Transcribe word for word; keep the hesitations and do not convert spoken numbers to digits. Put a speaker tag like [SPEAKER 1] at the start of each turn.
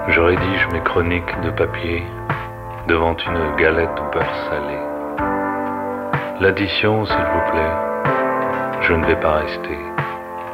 [SPEAKER 1] Je rédige mes chroniques de papier devant une galette au beurre salé. L'addition, s'il vous plaît, je ne vais pas rester.